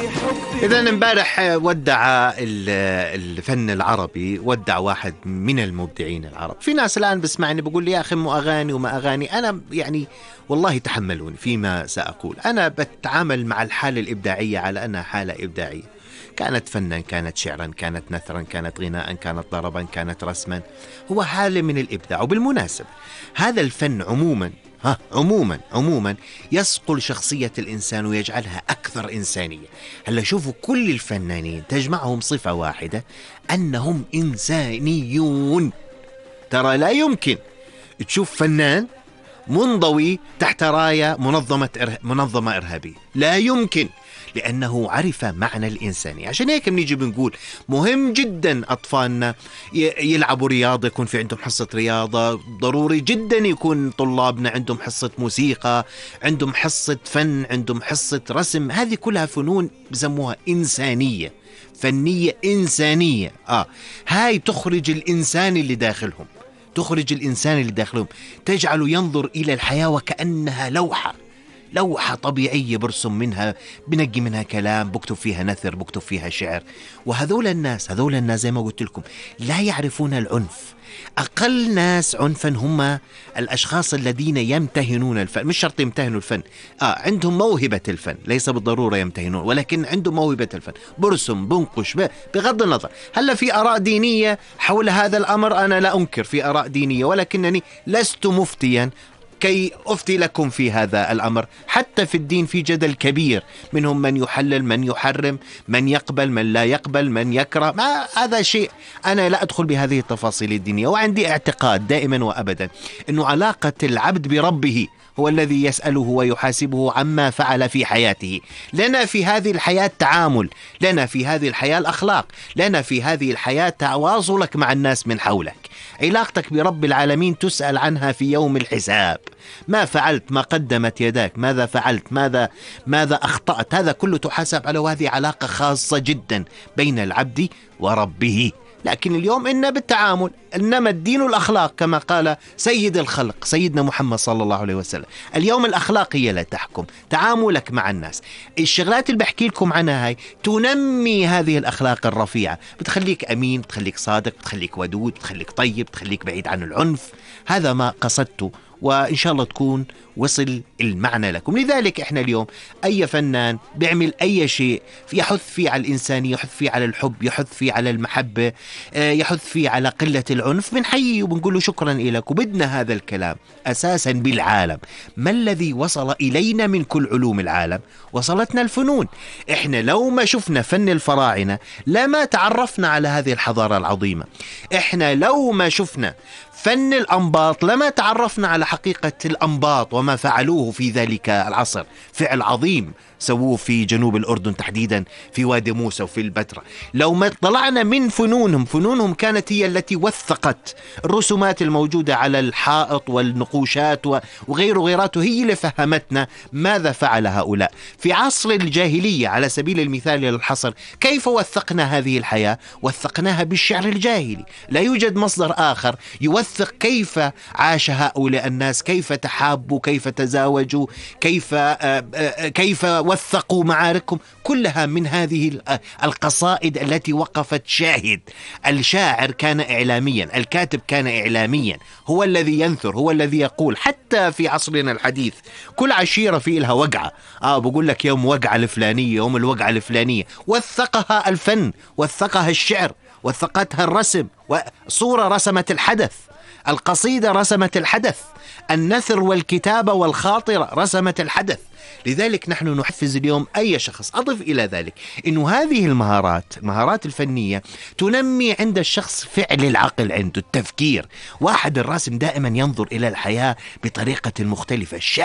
إذا امبارح ودع الفن العربي، ودع واحد من المبدعين العرب. في ناس الآن بسمعني بقول لي يا أخي مو أغاني وما أغاني. أنا يعني والله تحملوني فيما سأقول. أنا بتعامل مع الحالة الإبداعية على أنها حالة إبداعية، كانت فنا، كانت شعرا، كانت نثرا، كانت غناء، كانت ضربا، كانت رسما، هو حالة من الإبداع. وبالمناسبة هذا الفن عموما يصقل شخصية الإنسان ويجعلها أكثر إنسانية. هلا شوفوا كل الفنانين تجمعهم صفة واحدة، أنهم إنسانيون. ترى لا يمكن تشوف فنان منضوي تحت راية منظمة إرهابية، لا يمكن، لأنه عرف معنى الإنسانية. عشان هيك بنيجي بنقول مهم جدا أطفالنا يلعبوا رياضة، يكون في عندهم حصة رياضة، ضروري جدا يكون طلابنا عندهم حصة موسيقى، عندهم حصة فن، عندهم حصة رسم. هذه كلها فنون بسموها إنسانية، فنية إنسانية. هاي تخرج الإنسان اللي داخلهم، تجعله ينظر إلى الحياة وكأنها لوحة طبيعية، برسم منها، بنجي منها كلام، بكتب فيها نثر، بكتب فيها شعر. وهذول الناس زي ما قلت لكم لا يعرفون العنف. أقل ناس عنفا هم الأشخاص الذين يمتهنون الفن. مش شرط يمتهنوا الفن، عندهم موهبة الفن، ليس بالضرورة يمتهنون، ولكن عندهم موهبة الفن، برسم، بنقش، بغض النظر. هل في آراء دينية حول هذا الأمر؟ أنا لا أنكر في آراء دينية، ولكنني لست مفتيا كي أفتي لكم في هذا الأمر. حتى في الدين في جدل كبير، منهم من يحلل، من يحرم، من يقبل، من لا يقبل، من يكره. ما هذا شيء أنا لا أدخل بهذه التفاصيل الدينية. وعندي اعتقاد دائما وأبدا أنه علاقة العبد بربه هو الذي يسأله ويحاسبه عما فعل في حياته. لنا في هذه الحياة تعامل، لنا في هذه الحياة الأخلاق، لنا في هذه الحياة تواصلك مع الناس من حولك. علاقتك برب العالمين تسأل عنها في يوم الحساب. ما فعلت، ما قدمت يداك، ماذا فعلت، ماذا أخطأت، هذا كله تحاسب عليه. وهذه علاقة خاصة جدا بين العبد وربه. لكن اليوم إننا بالتعامل، إنما الدين الأخلاق كما قال سيد الخلق سيدنا محمد صلى الله عليه وسلم. اليوم الأخلاق هي لا تحكم تعاملك مع الناس. الشغلات اللي بحكي لكم عنها هاي تنمي هذه الأخلاق الرفيعة، بتخليك أمين، بتخليك صادق، بتخليك ودود، بتخليك طيب، بتخليك بعيد عن العنف. هذا ما قصدته، وإن شاء الله تكون وصل المعنى لكم. لذلك إحنا اليوم أي فنان بيعمل أي شيء يحث فيه على الإنسانية، يحث فيه على الحب، يحث فيه على المحبة، يحث فيه على قلة العنف، بنحييه وبنقول له شكرا لك. وبدنا هذا الكلام أساسا بالعالم. ما الذي وصل إلينا من كل علوم العالم؟ وصلتنا الفنون. إحنا لو ما شفنا فن الفراعنة لما تعرفنا على هذه الحضارة العظيمة. إحنا لو ما شفنا فن الأنباط لما تعرفنا على حقيقة الأنباط وما فعلوه في ذلك العصر. فعل عظيم سووه في جنوب الأردن، تحديدا في وادي موسى وفي البتراء. لو ما طلعنا من فنونهم كانت هي التي وثقت الرسومات الموجودة على الحائط والنقوشات وغيراته، هي اللي فهمتنا ماذا فعل هؤلاء في عصر الجاهلية. على سبيل المثال للحصر، كيف وثقنا هذه الحياة؟ وثقناها بالشعر الجاهلي. لا يوجد مصدر آخر يوثق كيف عاش هؤلاء الناس، كيف تحابوا، كيف تزاوجوا، كيف وثقوا معاركهم. كلها من هذه القصائد التي وقفت شاهد. الشاعر كان إعلاميا، الكاتب كان إعلاميا، هو الذي ينثر، هو الذي يقول. حتى في عصرنا الحديث كل عشيرة في لها وقعة. بقول لك يوم وقعة الفلانية، يوم الوقعة الفلانية. وثقها الفن، وثقها الشعر، وثقتها الرسم. وصورة رسمت الحدث، القصيدة رسمت الحدث، النثر والكتابة والخاطرة رسمت الحدث. لذلك نحن نحفز اليوم أي شخص. أضف إلى ذلك أنه هذه المهارات الفنية تنمي عند الشخص فعل العقل، عنده التفكير. واحد الراسم دائما ينظر إلى الحياة بطريقة مختلفة.